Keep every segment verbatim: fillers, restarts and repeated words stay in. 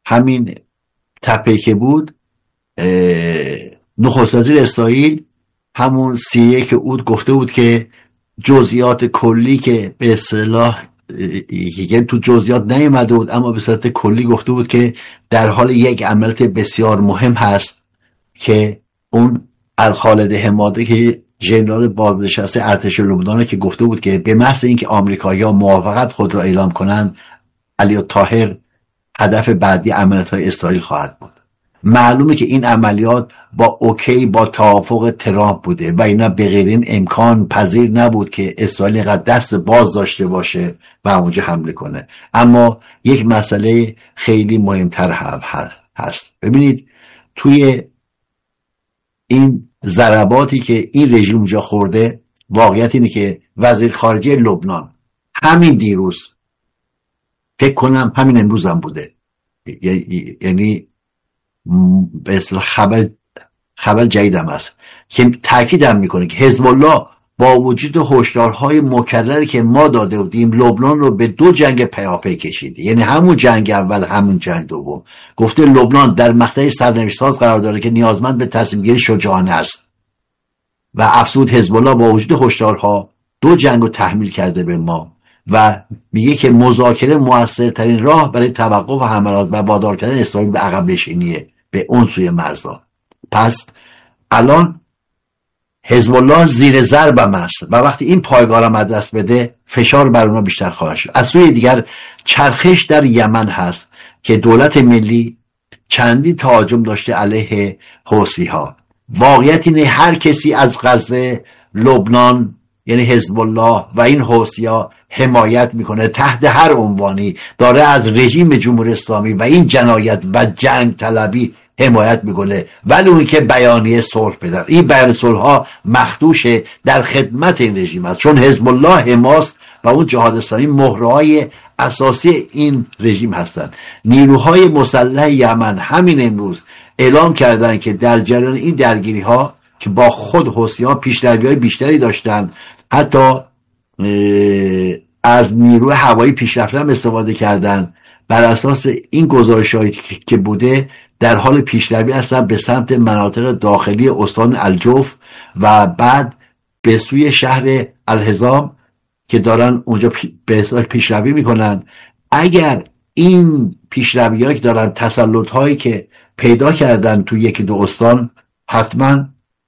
همین تپه که بود، نخست وزیر اسرائیل همون سی یک اود گفته بود که جزئیات کلی که به اصطلاح یعنی تو جزئیات نیامده بود اما به صورت کلی گفته بود که در حال یک عملیات بسیار مهم هست که اون الخالد حماده که ژنرال بازنشسته ارتش لبنان که گفته بود که به محض اینکه آمریکایی‌ها موافقت خود را اعلام کنند علی طاهر هدف بعدی عملیات‌های اسرائیل خواهد بود. معلومه که این عملیات با اوکی با توافق ترامپ بوده و اینا به غیر این امکان پذیر نبود که اسرائیل اینقدر دست باز داشته باشه و اونجا حمله کنه. اما یک مسئله خیلی مهمتر هم هست. ببینید توی این ضرباتی که این رژیم اونجا خورده، واقعیت اینه که وزیر خارجه لبنان همین دیروز، فکر کنم همین امروز هم بوده، یعنی به اصطلاح خبر خبر جدیدم است که تاکیدم میکنه که حزب الله با وجود هشدارهای مکرری که ما داده بودیم لبنان رو به دو جنگ پیاپی کشیده، یعنی همون جنگ اول همون جنگ دوم. گفته لبنان در مقطع سرنوشت ساز قرار داره که نیازمند به تصمیم گیری شجاعانه است و افزود حزب الله با وجود هشدارها دو جنگ رو تحمیل کرده به ما و میگه که مذاکره موثرترین راه برای توقف حملات و وادار کردن اسرائیل به عقب نشینیه به اون سوی مرزها. پس الان حزب الله زیر ضربم است و وقتی این پایگاه را از دست بده فشار بر اونها بیشتر خواهد شد. از سوی دیگر چرخش در یمن هست که دولت ملی چندی تهاجم داشته علیه حوثی ها. واقعیت اینه هر کسی از غزه، لبنان یعنی حزب الله و این حوثی ها حمایت میکنه، تحت هر عنوانی داره از رژیم جمهوری اسلامی و این جنایت و جنگ طلبی حمایت میکنه، ولی اون که بیانیه صلح بدن. این بیانیه صلح ها مخدوشه در خدمت این رژیم است، چون حزب الله، حماس و اون جهاد اسلامی مهرهای اساسی این رژیم هستند. نیروهای مسلح یمن همین امروز اعلام کردن که در جریان این درگیری ها که با خود حوثی ها پیشروی های بیشتری داشتن، حتی از نیروی هوایی پیشرفته هم استفاده کردن، بر اساس این گزارش‌هایی که بوده در حال پیشروی هستن به سمت مناطق داخلی استان الجوف و بعد به سوی شهر الحزام که دارن اونجا به اصطلاح پیشروی میکنن. اگر این پیشروی‌هایی که دارن، تسلط‌هایی که پیدا کردن تو یکی دو استان، حتما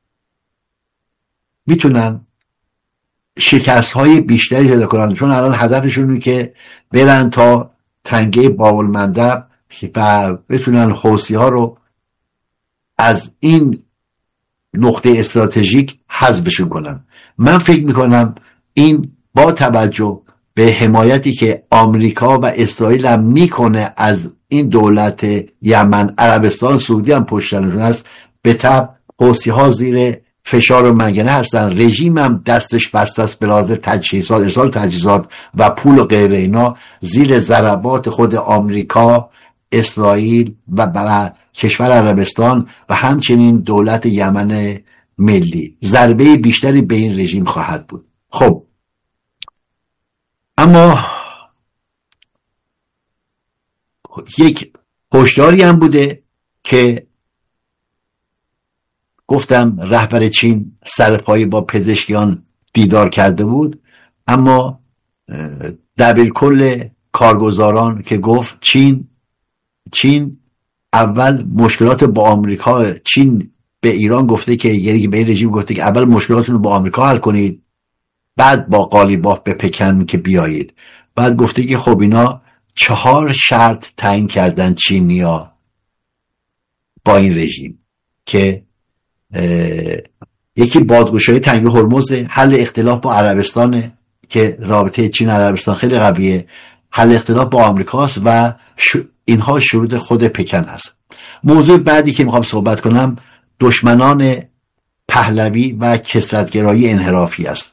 میتونن شکست‌های بیشتری پیدا کنن، چون الان هدفشون اینه که برن تا تنگه باب‌المندب و بتونن حوثی ها رو از این نقطه استراتژیک حذفشون کنن. من فکر میکنم این با توجه به حمایتی که آمریکا و اسرائیل هم میکنه از این دولت یمن، عربستان سعودی هم پشتنشون هست، به تبع حوثی ها زیر فشار و منگنه هستن. رژیم هم دستش بسته است به لحاظ تجهیزات، ارسال تجهیزات و پول و غیر اینا، زیر ضربات خود آمریکا، اسرائیل و برای کشور عربستان و همچنین دولت یمن ملی. ضربه بیشتری به این رژیم خواهد بود. خب اما یک هشداری هم بوده که گفتم رهبر چین سرپایی با پزشکیان دیدار کرده بود، اما دبیرکل کارگزاران که گفت چین چین اول مشکلات با آمریکا، چین به ایران گفته که یعنی به این رژیم گفته که اول مشکلاتون رو با آمریکا حل کنید، بعد با قالیباف به پکن که بیایید. بعد گفته که خب اینا چهار شرط تعیین کردن چینیا با این رژیم که یکی بازگشایی تنگه هرمز، حل اختلاف با عربستان که رابطه چین عربستان خیلی قویه، حل اختلاف با آمریکاست و اینها شروط خود پکن هست. موضوع بعدی که میخوام صحبت کنم دشمنان پهلوی و کثرت‌گرایی انحرافی است.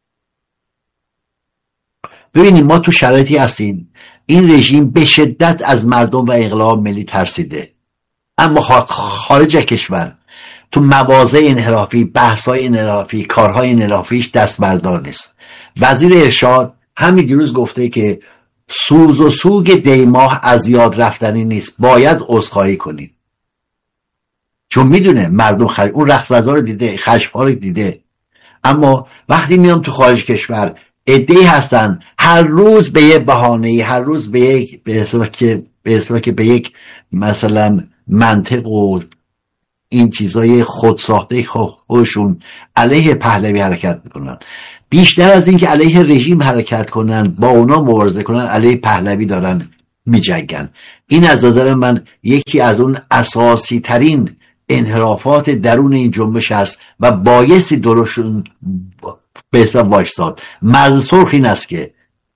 ببینید ما تو شرایطی هستیم این رژیم به شدت از مردم و انقلاب ملی ترسیده، اما خارج کشور تو مواضع انحرافی، بحث‌های انحرافی، کارهای انحرافیش دست بردار نیست. وزیر ارشاد همین دیروز گفته که سوز و سوگ دیماه از یاد رفتنی نیست، باید عذرخواهی کنید، چون میدونه مردم خش... اون رقص‌ها رو دیده، خشم‌ها رو دیده. اما وقتی میام تو خارج کشور، عده‌ای هستن هر روز به یه بهانه‌ای، هر روز به یک به حساب که به حساب که به یک مثلا منطق و این چیزای خودساخته خودشون علیه پهلوی حرکت میکنن. بیشتر از این که علیه رژیم حرکت کنن، با اونا مبارزه کنن، علیه پهلوی دارن میجنگن. این از نظر من یکی از اون اساسی ترین انحرافات درون این جنبش است و بایستی درشون به حساب وایستاد. مرز سرخ این است که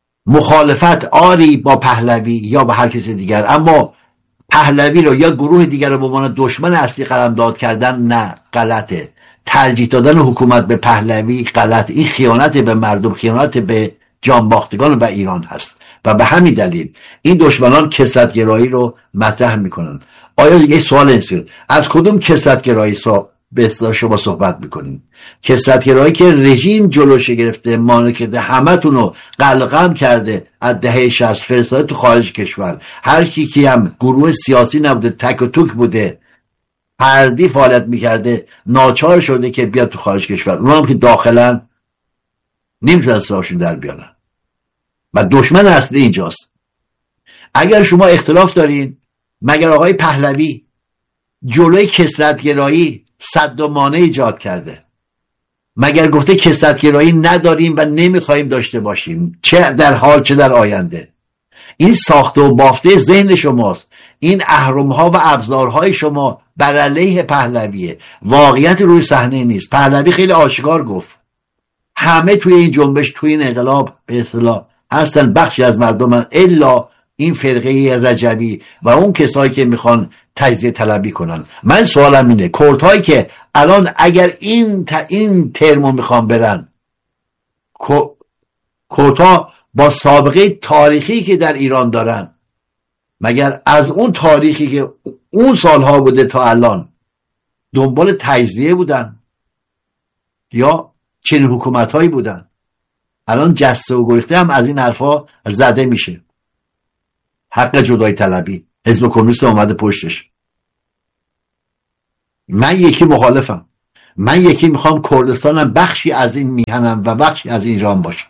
مخالفت آری با پهلوی یا با هر کسی دیگر، اما پهلوی رو یا گروه دیگر رو به عنوان دشمن اصلی قلمداد کردن نه، غلطه. ترجیح دادن حکومت به پهلوی غلط. این خیانت به مردم، خیانت به جانباختگان و ایران هست و به همین دلیل این دشمنان کثرت‌گرایی رو مطرح میکنن. آیا یه سوال است، از کدوم کثرت‌گرایی به شما صحبت میکنیم؟ کثرت‌گرایی که رژیم جلوش گرفته، مانع کرده، همتون رو قلقم کرده، از دهه شصت فرستاده تو خارج کشور. هر کی کی هم گروه سیاسی نبوده، تک و توک بوده، فردی فعالیت میکرده، ناچار شده که بیاد تو خارج کشور. اونا هم که داخلن نمیتونن صداشون در بیارن و دشمن اصلی اینجاست. اگر شما اختلاف دارین، مگر آقای پهلوی جلوی کثرت‌گرایی سد و مانع ایجاد کرده؟ مگر گفته کثرت‌گرایی نداریم و نمیخوایم داشته باشیم، چه در حال چه در آینده؟ این ساخته و بافته ذهن شماست. این اهرم‌ها و ابزارهای شما بر علیه پهلویه. واقعیت روی صحنه نیست. پهلوی خیلی آشکار گفت همه توی این جنبش، توی این انقلاب به اصطلاح هستن بخشی از مردمن، الا این فرقه رجبی و اون کسایی که میخوان تجزیه طلبی کنن. من سوالم اینه، کردهایی که الان اگر این تا این ترمو میخوان برن، کردها با سابقه تاریخی که در ایران دارن، مگر از اون تاریخی که اون سالها بوده تا الان دنبال تجزیه بودن یا چنین حکومتهایی بودن؟ الان جسته و گریخته هم از این حرفا زده میشه. حق جدای طلبی، حزب کمونیست اومده پشتش. من یکی مخالفم، من یکی میخوام کردستانم بخشی از این میهنم و بخشی از این ایران باشه.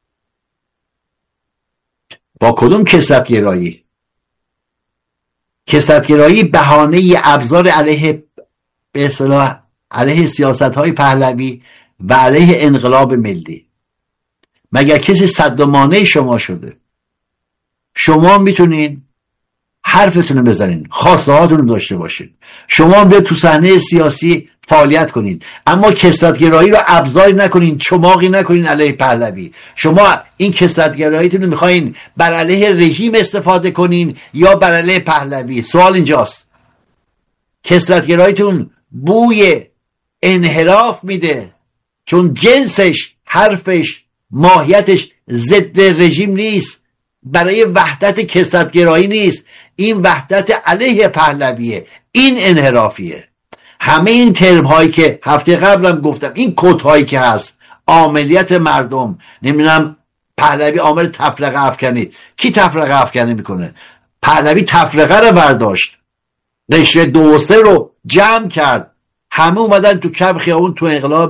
با کدوم کثرت‌گرایی؟ کثرت‌گرایی بهانه ابزار علیه به اصطلاح علیه سیاست‌های پهلوی و علیه انقلاب ملی. مگر کسی صد و مانع شما شده؟ شما میتونین حرفتون رو بزنین، خواسته هاتون رو داشته باشین، شما بیاید تو صحنه سیاسی فعالیت کنید، اما کثرت‌گرایی رو ابزاری نکنین، چماقی نکنین علیه پهلوی. شما این کثرت‌گراییتون رو میخواین بر علیه رژیم استفاده کنین یا بر علیه پهلوی؟ سوال اینجاست. کثرت‌گراییتون بوی انحراف میده، چون جنسش، حرفش، ماهیتش ضد رژیم نیست، برای وحدت کثرت‌گرایی نیست، این وحدت علیه پهلویه، این انحرافیه. همه این ترم هایی که هفته قبلم گفتم، این کد هایی که هست، عاملیت مردم، نمیدونم پهلوی عامل تفرقه افکنی، کی تفرقه افکنی میکنه؟ پهلوی تفرقه رو برداشت، قشر دو و سه رو جمع کرد، همه اومدن تو کف خیابون تو انقلاب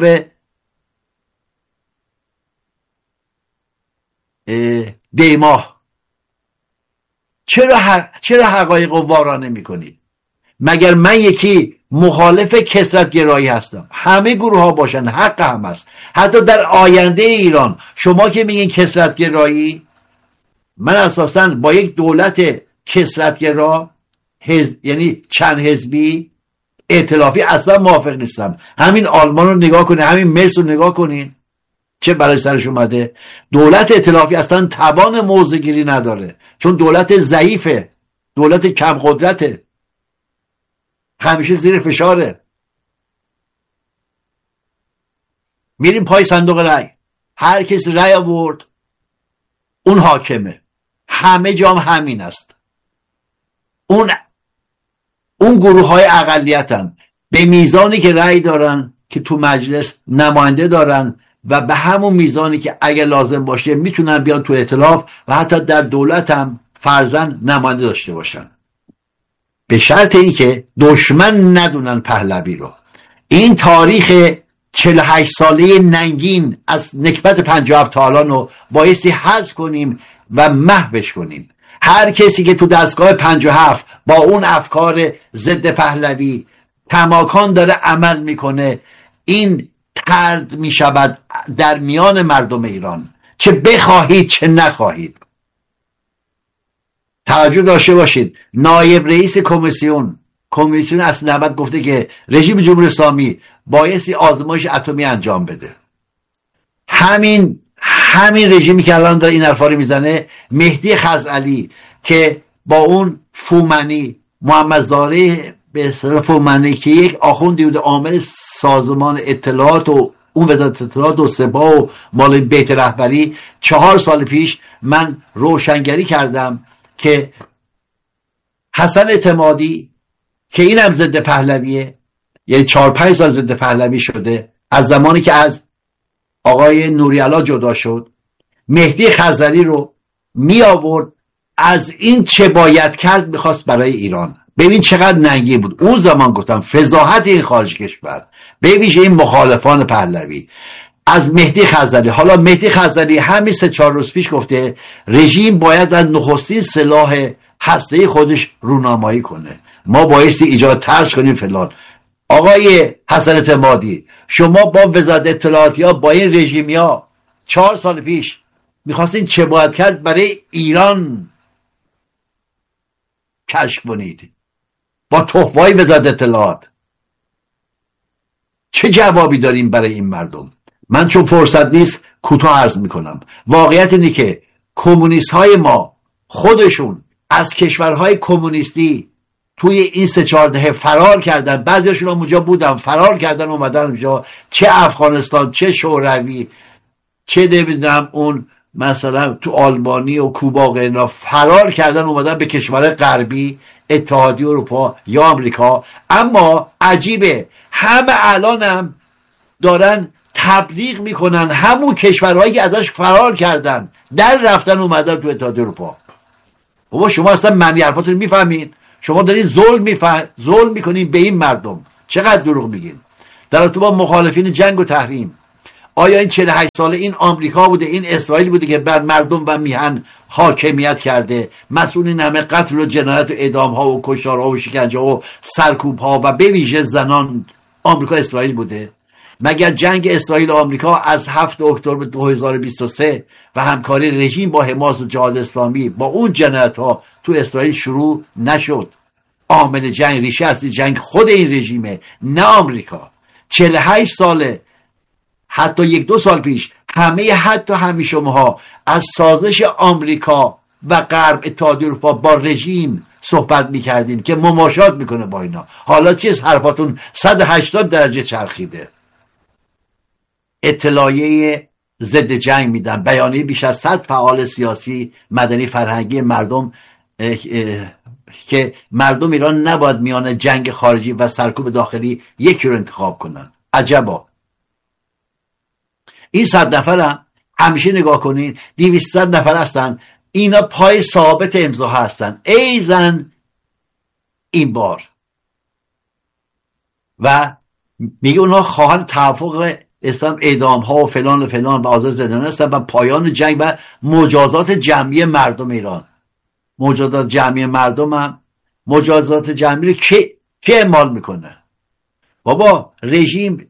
دیماه. چرا ح... چرا حقایق رو وارانه میکنید؟ مگر من یکی مخالف کثرت‌گرایی هستم؟ همه گروه ها باشن، حق هم هست. حتی در آینده ایران شما که میگین کثرت‌گرایی، من اساساً با یک دولت کثرت‌گرا حز... یعنی چند حزبی ائتلافی اصلا موافق نیستم. همین آلمان رو نگاه کنین، همین مرس رو نگاه کنین، چه برای سرش اومده. دولت ائتلافی اصلا توان موضع گیری نداره، چون دولت ضعیفه، دولت کم قدرته، همیشه زیر فشاره. میریم پای صندوق رای، هر کس رای آورد اون حاکمه، همه جام همین است. اون اون گروه های اقلیت هم به میزانی که رای دارن، که تو مجلس نماینده دارن، و به همون میزانی که اگه لازم باشه میتونن بیان تو ائتلاف و حتی در دولت هم فرزن نماینده داشته باشن، به شرط این که دشمن ندونن پهلوی رو. این تاریخ چهل و هشت ساله ننگین از نکبت پنجاه و هفت تا الان رو بایستی حذف کنیم و محوش کنیم. هر کسی که تو دستگاه پنجاه و هفت با اون افکار ضد پهلوی کماکان داره عمل میکنه، این طرد میشود در میان مردم ایران، چه بخواهید چه نخواهید. توجه داشته باشید، نایب رئیس کمیسیون کمیسیون اصل نبرد گفته که رژیم جمهوری اسلامی بایستی آزمایش اتمی انجام بده. همین همین رژیمی که الان داره این حرفا رو میزنه، مهدی خزعلی که با اون فومنی، محمد زاره به اصطلاح فومنی که یک آخوندی بوده عامل سازمان اطلاعات و اون وزارت اطلاعات و سپاه و مال بیت رهبری، چهار سال پیش من روشنگری کردم که حسن اعتمادی که این هم ضد پهلویه، یعنی چهار پنج سال ضد پهلوی شده از زمانی که از آقای نوری‌الله جدا شد، مهدی خزعلی رو می آورد از این چه باید کرد میخواست برای ایران. ببین چقدر ننگی بود اون زمان. گفتم فضاحت این خارج کشور، ببینش این مخالفان پهلوی از مهدی خزعلی. حالا مهدی خزعلی همین سه چهار روز پیش گفته رژیم باید از نخستین سلاح هسته‌ای خودش رونمایی کنه، ما بایستی ایجاد ترس کنیم فلان. آقای حسن اعتمادی، شما با وزارت اطلاعاتی ها با این رژیمی ها چهار سال پیش میخواستین چه باید کرد برای ایران کشف کنید با تحفه‌های وزارت اطلاعات. چه جوابی داریم برای این مردم؟ من چون فرصت نیست کوتاه عرض میکنم. واقعیت اینه که کمونیست های ما خودشون از کشورهای کمونیستی توی این سه چهار دهه فرار کردن، بعضیشون هم اونجا بودن فرار کردن اومدن اونجا، چه افغانستان چه شوروی چه نمیدونم اون مثلا تو آلمانی و کوبا و غیره فرار کردن اومدن به کشور غربی، اتحادیه اروپا یا آمریکا. اما عجیبه همه الان هم دارن تبلیغ میکنن همون کشورهایی که ازش فرار کردن در رفتن اومدن تو اتحادیه اروپا. بابا شما اصلا معنی حرفاتون رو میفهمین؟ شما دارین ظلم میفهم ظلم میکنین به این مردم. چقدر دروغ میگین در ارتباط با مخالفین جنگ و تحریم. آیا این چهل و هشت ساله این آمریکا بوده، این اسرائیل بوده که بر مردم و میهن حاکمیت کرده، مسئول این همه قتل و جنایت و اعدام ها و کشتارها و شکنجه و سرکوب ها و به ویژه زنان آمریکا اسرائیل بوده؟ مگر جنگ اسرائیل و آمریکا از هفتم اکتبر دو هزار و بیست و سه و همکاری رژیم با حماس و جهاد اسلامی با اون جنایت ها تو اسرائیل شروع نشد؟ عامل جنگ، ریشه اصلی جنگ خود این رژیمه نه آمریکا. چهل و هشت ساله، حتی یک دو سال پیش همه حتی همه شماها از سازش آمریکا و غرب اتحادیه اروپا با رژیم صحبت میکردین که مماشات میکنه با اینا. حالا چیز حرفاتون صد و هشتاد درجه چرخیده. اطلاعیه ضد جنگ میدن، بیانیه بیش از صد فعال سیاسی مدنی فرهنگی مردم اه اه که مردم ایران نباید میان جنگ خارجی و سرکوب داخلی یکی رو انتخاب کنن. عجبا. این صد نفر هم همیشه نگاه کنین دویست نفر هستن، اینا پای ثابت امضا هستن ای زن این بار و میگه اونها خواهان توافق اسلام اعدام ها و فلان و فلان و آزاد زندانی هستن و پایان جنگ و مجازات جمعی مردم ایران. مجازات جمعی مردم هم مجازات جمعی رو که که اعمال میکنه؟ بابا رژیم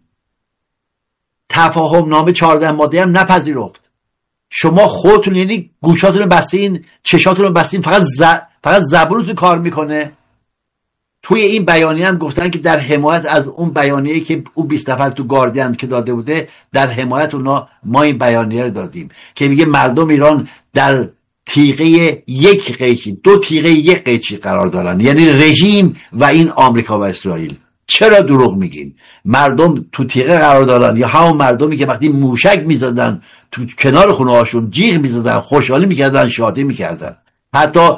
تفاهم نامه چهارده ماده هم نپذیرفت. شما خودتون یعنی گوشاتون رو بستین، چشاتون رو بستین، فقط ز... فقط زبونتون کار میکنه. توی این بیانیه هم گفتن که در حمایت از اون بیانیه که اون بیست نفر تو گاردین که داده بوده، در حمایت اونا ما این بیانیه رو دادیم که میگه مردم ایران در تیغه یک قیچی، دو تیغه یک قیچی قرار دارن، یعنی رژیم و این آمریکا و اسرائیل. چرا دروغ میگین؟ مردم تو تیغه قرار دارن یا همون مردمی که وقتی موشک میزدن تو کنار خونه هاشون جیغ میزدن، خوشحالی میکردن، شادی میکردن. حتی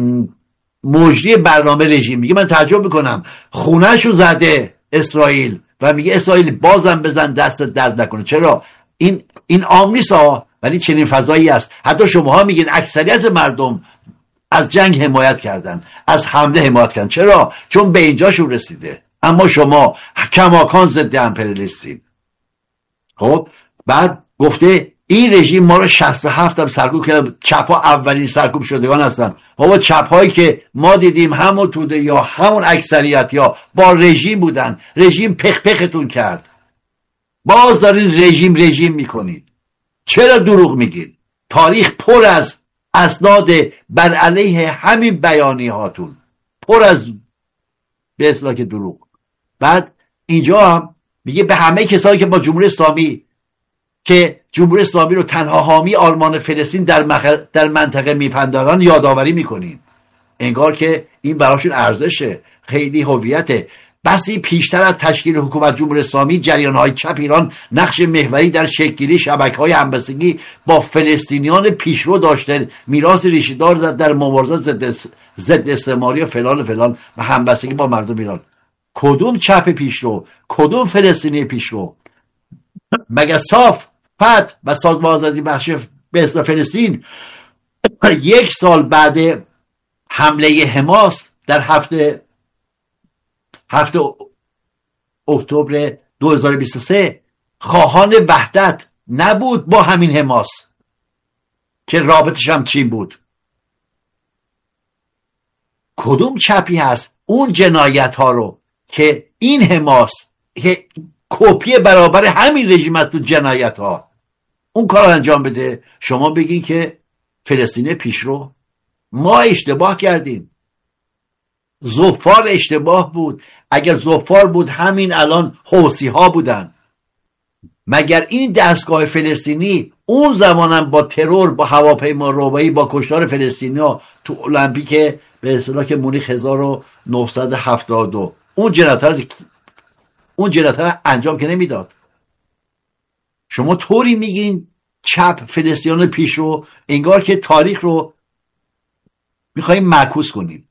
مجری برنامه رژیم میگه من تعجب میکنم خونهشو زده اسرائیل و میگه اسرائیل بازم بزن دست درد نکنه. چرا؟ این این عام نیست ها، ولی چنین فضایی است. حتی شماها میگین اکثریت مردم از جنگ حمایت کردن، از حمله حمایت کردن. چرا؟ چون به اینجاشون رسیده. اما شما کماکان ضد امپریالیستین. خب بعد گفته این رژیم ما رو شصت و هفت هم سرکوب کرد. چپ ها اولین سرکوب شدگان هستن. بابا چپ هایی که ما دیدیم همون توده یا همون اکثریت یا با رژیم بودن، رژیم پخ پختون کرد. باز دارین رژیم رژیم میکنید. چرا دروغ میگین؟ تاریخ پر از اسناد بر علیه همین بیانی هاتون، پر از به اصطلاح که دروغ. بعد اینجا هم میگه به همه کسایی که با جمهوری اسلامی که جمهوری اسلامی رو تنها حامی آلمان فلسطین در, مخ... در منطقه میپندارن یادآوری میکنیم. انگار که این براشون ارزشه، خیلی هویته. بسی پیشتر از تشکیل حکومت جمهوری اسلامی جریان‌های چپ ایران نقش محوری در شکل‌گیری شبکه‌های همبستگی با فلسطینیان پیشرو داشته، میراث ریشه‌دار در مبارزات ضد ضد استعماری و فلان و فلان و همبستگی با مردم ایران. کدوم چپ پیشرو؟ کدوم فلسطینی پیشرو؟ مگر صاف فتح و سازمان آزادی بخش به اصطلاح فلسطین یک سال بعد حمله حماس در هفته هفته اکتبر دو هزار و بیست و سه خواهان وحدت نبود با همین حماس که رابطش هم چین بود؟ کدوم چپی هست اون جنایت ها رو که این حماس که کپی برابر همین رژیم است تو جنایت ها اون کار انجام بده؟ شما بگین که فلسطین پیشرو. ما اشتباه کردیم، زفار اشتباه بود. اگر زفار بود همین الان حوثی ها بودن. مگر این دستگاه فلسطینی اون زمانم با ترور، با هواپیما روبایی، با کشتار فلسطینی ها تو المپیک به اصطلاح که مونیخ هزار و نهصد و هفتاد و دو اون جنایت اون جنایت انجام که نمیداد؟ شما طوری میگین چپ فلسطینیان پیشرو، انگار که تاریخ رو میخواییم معکوس کنیم.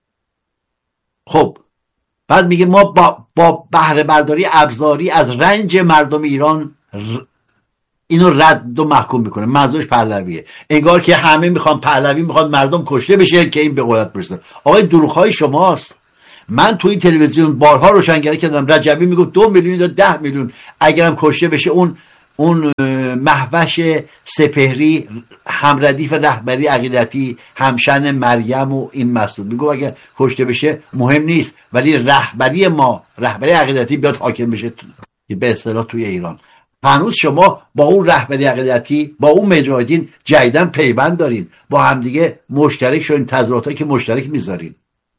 خب بعد میگه ما با, با بهره برداری ابزاری از رنج مردم ایران اینو رد و محکوم میکنه. منظورش پهلویه. انگار که همه میخوان پهلوی، میخوان مردم کشته بشه که این به قدرت برسه. آقای دروغ‌های شماست. من توی تلویزیون بارها روشنگری کردم. رجبی میگفت دو میلیون یا ده میلیون اگرم کشته بشه اون اون مهوش سپهری همردیف رهبری عقیدتی همشن مریم و این مسئول میگو اگه کشته بشه مهم نیست، ولی رهبری ما، رهبری عقیدتی بیاد حاکم بشه به اصطلاح توی ایران. هنوز شما با اون رهبری عقیدتی، با اون مجاهدین جدیداً پیوند دارین، با همدیگه مشترک شدین، تظاهراتی که مشترک میذارین.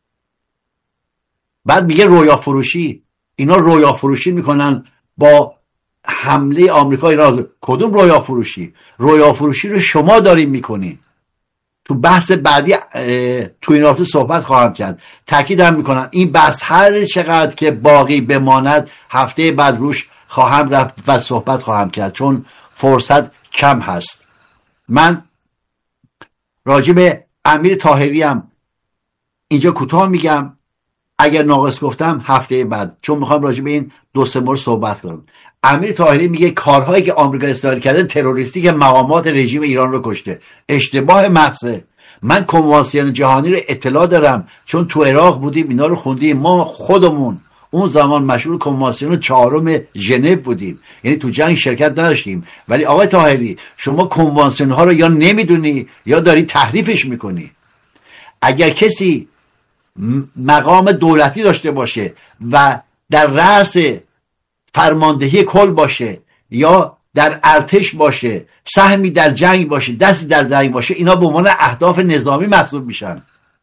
بعد میگه رویا فروشی. اینا رویا فروشی میکنن با حمله آمریکا ایران. کدوم رویا فروشی؟ رویا فروشی رو شما دارین میکنین. تو بحث بعدی تو این رابطه صحبت خواهم کرد. تاکیدم میکنم این بحث هر چقدر که باقی بماند هفته بعد روش خواهم رفت و صحبت خواهم کرد، چون فرصت کم هست. من راجع به امیر طاهری هم اینجا کوتاه میگم، اگر ناقص گفتم هفته بعد، چون میخوام راجع به این دو سه مورد صحبت کنم. امیر طاهری میگه کارهایی که آمریکا اسرائیل کرده تروریستی که مقامات رژیم ایران رو کشته. اشتباه محضه. من کنوانسیون جهانی رو اطلاع دارم، چون تو عراق بودیم اینا رو خوندیم. ما خودمون اون زمان مشهور کنوانسیون چهارم ژنو بودیم، یعنی تو جنگ شرکت نداشتیم. ولی آقای طاهری شما کنوانسیون ها رو یا نمیدونی یا داری تحریفش میکنی. اگر کسی مقام دولتی داشته باشه و در رأس فرماندهی کل باشه یا در ارتش باشه، سهمی در جنگ باشه، دستی در جنگ باشه، اینا به عنوان اهداف نظامی محسوب میشن.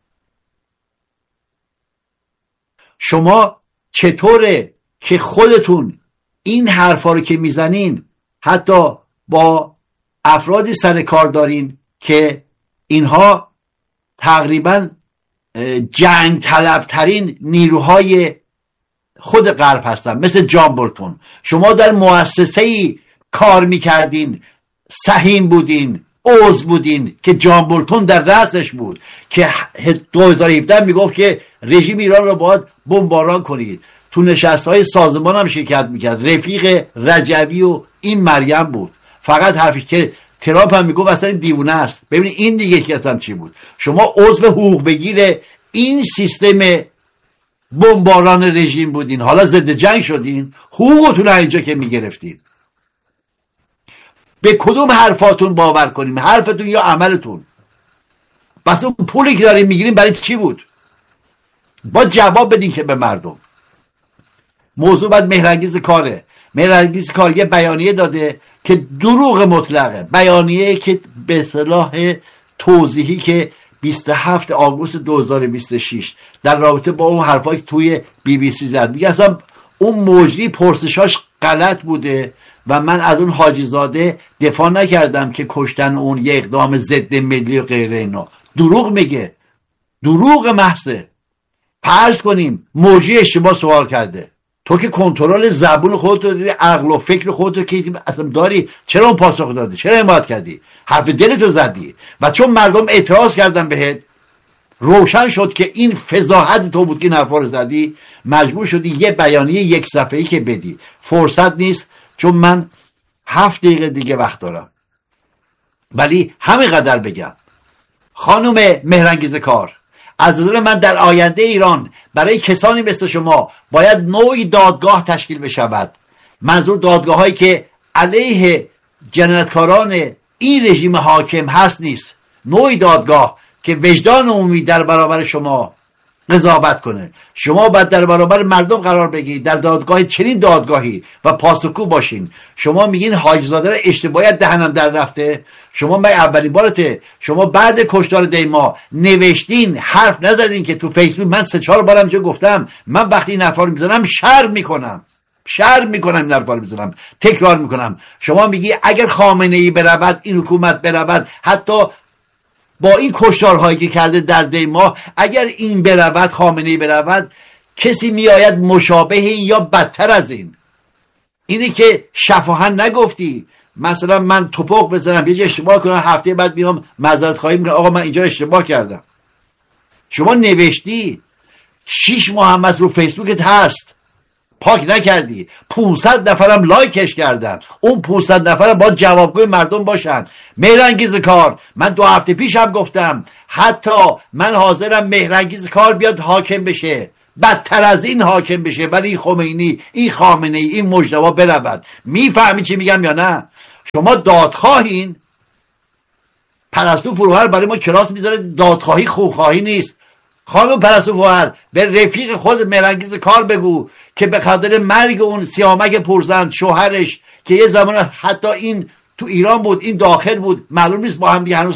شما چطوره که خودتون این حرفا رو که میزنین حتی با افرادی سر کار دارین که اینها تقریبا جنگ طلبترین نیروهای خود غرب هستن، مثل جان بولتون. شما در مؤسسه‌ای کار میکردین، سهیم بودین، عضو بودین که جان بولتون در رأسش بود، که دو هزار و هفده میگفت که رژیم ایران رو باید بمباران کنید. تو نشستهای سازمان هم شرکت میکرد. رفیق رجوی و این مریم بود. فقط حرفی که ترامپ هم میگفت اصلا دیوونه است. ببینید این دیگه که اصلا چی بود. شما عضو حقوق بگیر این سیستم بمباران رژیم بودین، حالا ضد جنگ شدین، حقوقتون اینجا که میگرفتین. به کدوم حرفاتون باور کنیم؟ حرفتون یا عملتون؟ بس اون پولی که داریم میگیریم برای چی بود؟ با جواب بدین که به مردم. موضوع بعد مهرانگیز کاره. مهرانگیز کار یه بیانیه داده که دروغ مطلقه. بیانیه که به اصطلاح توضیحی که بیست و هفتم آگوست دو هزار و بیست و شش در رابطه با اون حرفایی توی بی بی سی زد، میگه اصلا اون مجری پرسشاش غلط بوده و من از اون حاجی زاده دفاع نکردم که کشتن اون یه اقدام ضد ملی و غیره اینا. دروغ میگه، دروغ محضه. فرض کنیم مجری اشتباه سوال کرده، تو که کنترل زبون خودت رو داری، عقل و فکر خودت رو که اصلا داری، چرا اون پاسخ دادی؟ چرا حمایت کردی؟ حرف دلتو زدی و چون مردم اعتراض کردن بهت، روشن شد که این فضاحت تو بود که این حرفا رو زدی، مجبور شدی یه بیانیه یک صفحه‌ای که بدی. فرصت نیست چون من هفت دقیقه دیگه وقت دارم، ولی همین قدر بگم. خانم مهرانگیز کار، از نظر من در آینده ایران برای کسانی مثل شما باید نوعی دادگاه تشکیل بشود. منظور دادگاه هایی که علیه جنایتکاران این رژیم حاکم هست نیست، نوعی دادگاه که وجدان عمومی در برابر شما قضاوت کنه. شما باید در برابر مردم قرار بگیرید در دادگاه چنین دادگاهی و پاسخگو باشین. شما میگین حاجی زاده را اشتباهیت دهنم در رفته. شما من اولین بارته شما بعد کشتار دیما نوشتین، حرف نزدین که تو فیسبوک من سه چهار بارم چه گفتم، من وقتی این حرفا رو میزنم شرم میکنم شرم میکنم این حرفا رو میزنم، تکرار میکنم. شما میگی اگر خامنه ای برود، این حکومت برود، حتی با این کشتارهایی که کرده در دی ماه، اگر این برود، خامنه ای برود، کسی میآید مشابه این یا بدتر از این. اینی که شفاهن نگفتی، مثلا من توپق بزنم یه جا اشتباه کنم، هفته بعد میام معذرت خواهی میکنم آقا من اینجا اشتباه کردم. شما نوشتی، شیش ماه هم از رو فیسبوکت هست، پاک نکردی، پانصد نفرم لایکش کردن، اون پانصد نفرم باید جوابگوی مردم باشن. مهرانگیز کار، من دو هفته پیش هم گفتم حتی من حاضرم مهرانگیز کار بیاد حاکم بشه، بدتر از این حاکم بشه، ولی این خمینی، این خامنه ای، این مجتبی برود. میفهمی چی میگم یا نه؟ شما دادخواهین. پرستو فروهر برای ما کلاس میذاره دادخواهی خوخواهی نیست. خانم پرستو فروهر به رفیق خود مهرانگیز کار بگو که به خاطر مرگ اون سیامک پرزند شوهرش که یه زمان حتی این تو ایران بود، این داخل بود، معلوم نیست با هم دیگه هنوز